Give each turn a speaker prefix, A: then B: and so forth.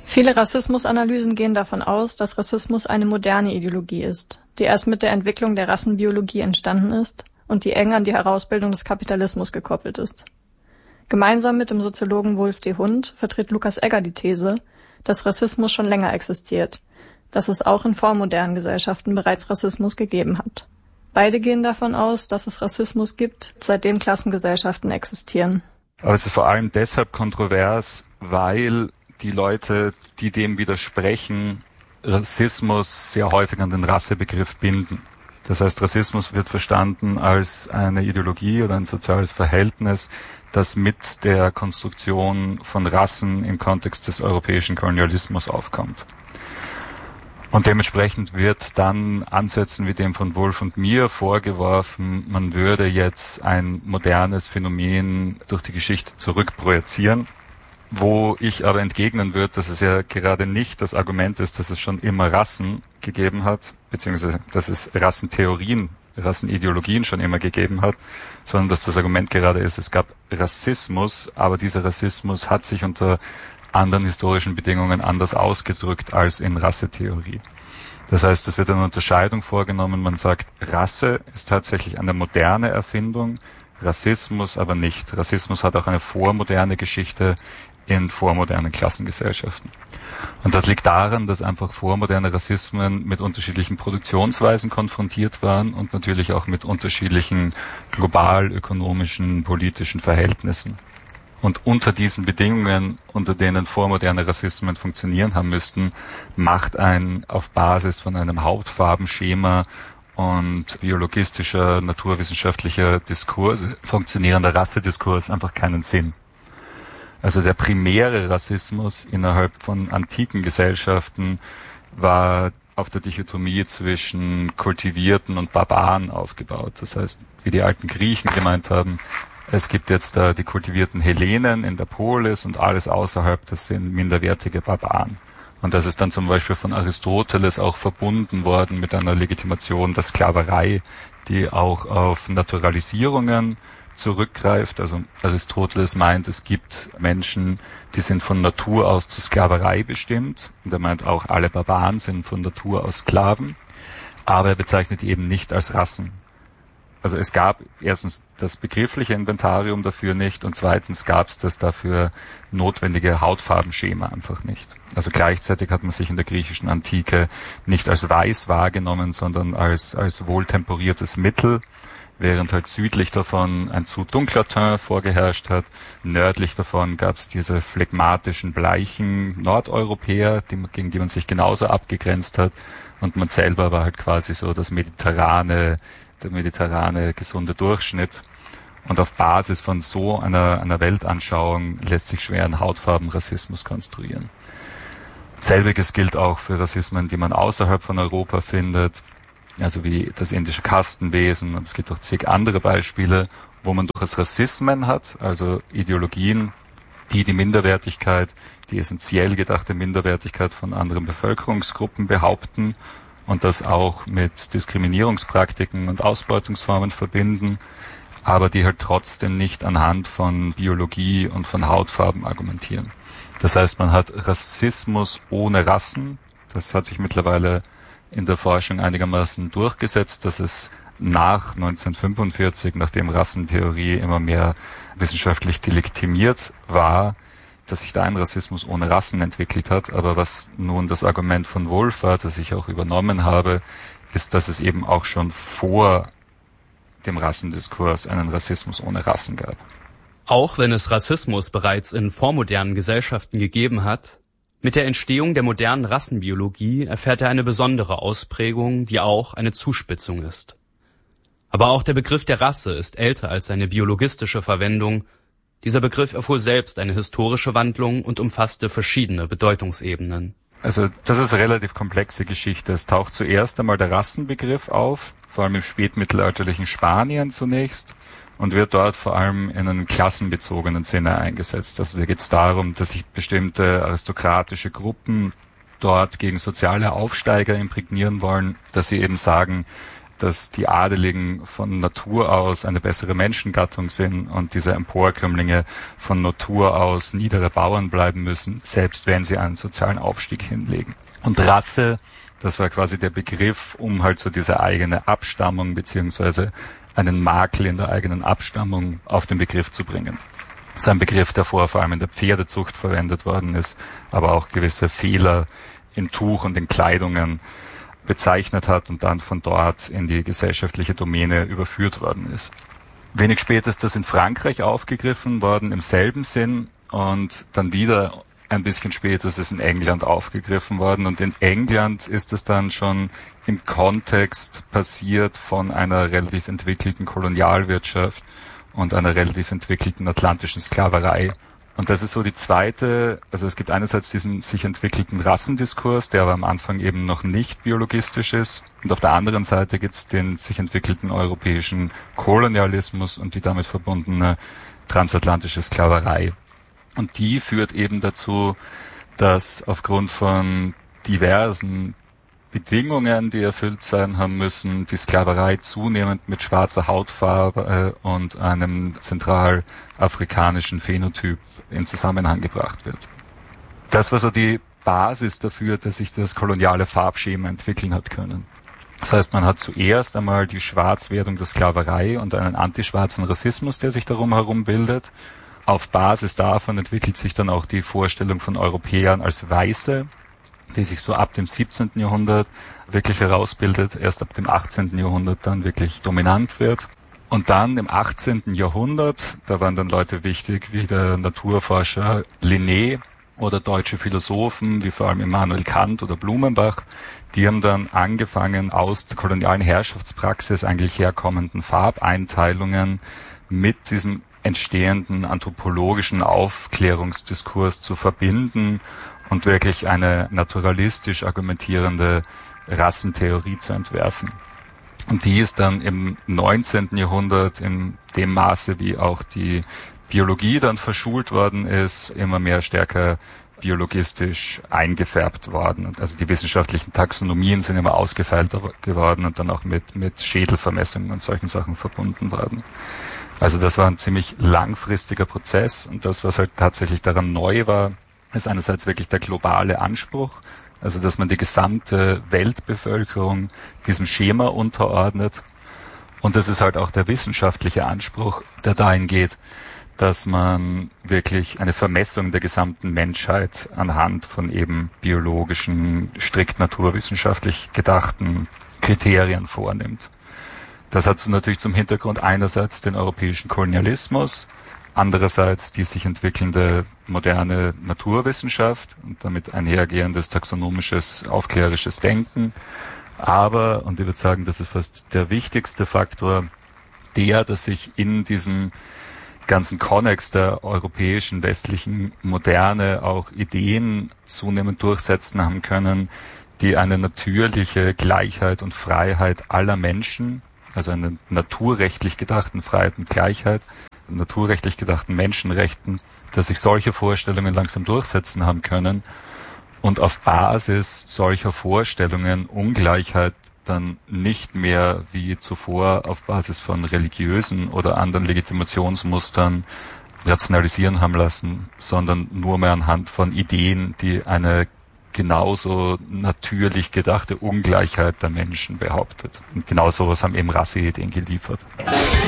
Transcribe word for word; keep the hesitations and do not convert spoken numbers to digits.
A: Viele Rassismusanalysen gehen davon aus, dass Rassismus eine moderne Ideologie ist, die erst mit der Entwicklung der Rassenbiologie entstanden ist und die eng an die Herausbildung des Kapitalismus gekoppelt ist. Gemeinsam mit dem Soziologen Wolf D. Hund vertritt Lukas Egger die These, dass Rassismus schon länger existiert, dass es auch in vormodernen Gesellschaften bereits Rassismus gegeben hat. Beide gehen davon aus, dass es Rassismus gibt, seitdem Klassengesellschaften existieren.
B: Aber es ist vor allem deshalb kontrovers, weil die Leute, die dem widersprechen, Rassismus sehr häufig an den Rassebegriff binden. Das heißt, Rassismus wird verstanden als eine Ideologie oder ein soziales Verhältnis, das mit der Konstruktion von Rassen im Kontext des europäischen Kolonialismus aufkommt. Und dementsprechend wird dann Ansätzen wie dem von Wolf und mir vorgeworfen, man würde jetzt ein modernes Phänomen durch die Geschichte zurückprojizieren, wo ich aber entgegnen würde, dass es ja gerade nicht das Argument ist, dass es schon immer Rassen gegeben hat, beziehungsweise dass es Rassentheorien, Rassenideologien schon immer gegeben hat, sondern dass das Argument gerade ist, es gab Rassismus, aber dieser Rassismus hat sich unter anderen historischen Bedingungen anders ausgedrückt als in Rassetheorie. Das heißt, es wird eine Unterscheidung vorgenommen, man sagt, Rasse ist tatsächlich eine moderne Erfindung, Rassismus aber nicht. Rassismus hat auch eine vormoderne Geschichte in vormodernen Klassengesellschaften. Und das liegt daran, dass einfach vormoderne Rassismen mit unterschiedlichen Produktionsweisen konfrontiert waren und natürlich auch mit unterschiedlichen global ökonomischen, politischen Verhältnissen. Und unter diesen Bedingungen, unter denen vormoderne Rassismen funktionieren haben müssten, macht ein auf Basis von einem Hautfarbenschema und biologistischer, naturwissenschaftlicher Diskurs funktionierender Rassediskurs einfach keinen Sinn. Also der primäre Rassismus innerhalb von antiken Gesellschaften war auf der Dichotomie zwischen Kultivierten und Barbaren aufgebaut. Das heißt, wie die alten Griechen gemeint haben, es gibt jetzt da die kultivierten Hellenen in der Polis und alles außerhalb, das sind minderwertige Barbaren. Und das ist dann zum Beispiel von Aristoteles auch verbunden worden mit einer Legitimation der Sklaverei, die auch auf Naturalisierungen zurückgreift. Also Aristoteles meint, es gibt Menschen, die sind von Natur aus zur Sklaverei bestimmt. Und er meint auch, alle Barbaren sind von Natur aus Sklaven. Aber er bezeichnet die eben nicht als Rassen. Also es gab erstens das begriffliche Inventarium dafür nicht und zweitens gab es das dafür notwendige Hautfarbenschema einfach nicht. Also gleichzeitig hat man sich in der griechischen Antike nicht als weiß wahrgenommen, sondern als, als wohltemperiertes Mittel, während halt südlich davon ein zu dunkler Teint vorgeherrscht hat. Nördlich davon gab es diese phlegmatischen, bleichen Nordeuropäer, die, gegen die man sich genauso abgegrenzt hat. Und man selber war halt quasi so das mediterrane, der mediterrane gesunde Durchschnitt. Und auf Basis von so einer, einer Weltanschauung lässt sich schwer ein Hautfarbenrassismus konstruieren. Selbiges gilt auch für Rassismen, die man außerhalb von Europa findet, also wie das indische Kastenwesen, und es gibt auch zig andere Beispiele, wo man durchaus Rassismen hat, also Ideologien, die die Minderwertigkeit, die essentiell gedachte Minderwertigkeit von anderen Bevölkerungsgruppen behaupten und das auch mit Diskriminierungspraktiken und Ausbeutungsformen verbinden, aber die halt trotzdem nicht anhand von Biologie und von Hautfarben argumentieren. Das heißt, man hat Rassismus ohne Rassen, das hat sich mittlerweile in der Forschung einigermaßen durchgesetzt, dass es nach neunzehnhundertfünfundvierzig, nachdem Rassentheorie immer mehr wissenschaftlich delegitimiert war, dass sich da ein Rassismus ohne Rassen entwickelt hat. Aber was nun das Argument von Wolf war, das ich auch übernommen habe, ist, dass es eben auch schon vor dem Rassendiskurs einen Rassismus ohne Rassen gab.
C: Auch wenn es Rassismus bereits in vormodernen Gesellschaften gegeben hat, mit der Entstehung der modernen Rassenbiologie erfährt er eine besondere Ausprägung, die auch eine Zuspitzung ist. Aber auch der Begriff der Rasse ist älter als seine biologistische Verwendung. Dieser Begriff erfuhr selbst eine historische Wandlung und umfasste verschiedene Bedeutungsebenen.
B: Also das ist eine relativ komplexe Geschichte. Es taucht zuerst einmal der Rassenbegriff auf, vor allem im spätmittelalterlichen Spanien zunächst, und wird dort vor allem in einem klassenbezogenen Sinne eingesetzt. Also da geht es darum, dass sich bestimmte aristokratische Gruppen dort gegen soziale Aufsteiger imprägnieren wollen, dass sie eben sagen, dass die Adeligen von Natur aus eine bessere Menschengattung sind und diese Emporkömmlinge von Natur aus niedere Bauern bleiben müssen, selbst wenn sie einen sozialen Aufstieg hinlegen. Und Rasse, das war quasi der Begriff, um halt so diese eigene Abstammung beziehungsweise einen Makel in der eigenen Abstammung auf den Begriff zu bringen. Das ist ein Begriff, der vorher vor allem in der Pferdezucht verwendet worden ist, aber auch gewisse Fehler in Tuch und in Kleidungen bezeichnet hat und dann von dort in die gesellschaftliche Domäne überführt worden ist. Wenig später ist das in Frankreich aufgegriffen worden im selben Sinn und dann wieder ein bisschen später ist es in England aufgegriffen worden und in England ist es dann schon im Kontext passiert von einer relativ entwickelten Kolonialwirtschaft und einer relativ entwickelten atlantischen Sklaverei. Und das ist so die zweite, also es gibt einerseits diesen sich entwickelten Rassendiskurs, der aber am Anfang eben noch nicht biologistisch ist. Und auf der anderen Seite gibt es den sich entwickelten europäischen Kolonialismus und die damit verbundene transatlantische Sklaverei. Und die führt eben dazu, dass aufgrund von diversen Bedingungen, die erfüllt sein haben müssen, die Sklaverei zunehmend mit schwarzer Hautfarbe äh, und einem zentralafrikanischen Phänotyp in Zusammenhang gebracht wird. Das war so die Basis dafür, dass sich das koloniale Farbschema entwickeln hat können. Das heißt, man hat zuerst einmal die Schwarzwerdung der Sklaverei und einen antischwarzen Rassismus, der sich darum herum bildet. Auf Basis davon entwickelt sich dann auch die Vorstellung von Europäern als Weiße, die sich so ab dem siebzehnten Jahrhundert wirklich herausbildet, erst ab dem achtzehnten Jahrhundert dann wirklich dominant wird. Und dann im achtzehnten Jahrhundert, da waren dann Leute wichtig wie der Naturforscher Linné oder deutsche Philosophen wie vor allem Immanuel Kant oder Blumenbach, die haben dann angefangen, aus der kolonialen Herrschaftspraxis eigentlich herkommenden Farbeinteilungen mit diesem entstehenden anthropologischen Aufklärungsdiskurs zu verbinden und wirklich eine naturalistisch argumentierende Rassentheorie zu entwerfen. Und die ist dann im neunzehnten Jahrhundert in dem Maße, wie auch die Biologie dann verschult worden ist, immer mehr stärker biologistisch eingefärbt worden. Also die wissenschaftlichen Taxonomien sind immer ausgefeilter geworden und dann auch mit, mit Schädelvermessungen und solchen Sachen verbunden worden. Also das war ein ziemlich langfristiger Prozess und das, was halt tatsächlich daran neu war, ist einerseits wirklich der globale Anspruch, also dass man die gesamte Weltbevölkerung diesem Schema unterordnet. Und das ist halt auch der wissenschaftliche Anspruch, der dahin geht, dass man wirklich eine Vermessung der gesamten Menschheit anhand von eben biologischen, strikt naturwissenschaftlich gedachten Kriterien vornimmt. Das hat so natürlich zum Hintergrund einerseits den europäischen Kolonialismus, andererseits die sich entwickelnde moderne Naturwissenschaft und damit einhergehendes taxonomisches, aufklärisches Denken. Aber, und ich würde sagen, das ist fast der wichtigste Faktor, der, dass sich in diesem ganzen Konnex der europäischen westlichen Moderne auch Ideen zunehmend durchsetzen haben können, die eine natürliche Gleichheit und Freiheit aller Menschen, also eine naturrechtlich gedachten Freiheit und Gleichheit, naturrechtlich gedachten Menschenrechten, dass sich solche Vorstellungen langsam durchsetzen haben können und auf Basis solcher Vorstellungen Ungleichheit dann nicht mehr wie zuvor auf Basis von religiösen oder anderen Legitimationsmustern rationalisieren haben lassen, sondern nur mehr anhand von Ideen, die eine genauso natürlich gedachte Ungleichheit der Menschen behauptet. Und genau sowas haben eben Rasseideen geliefert.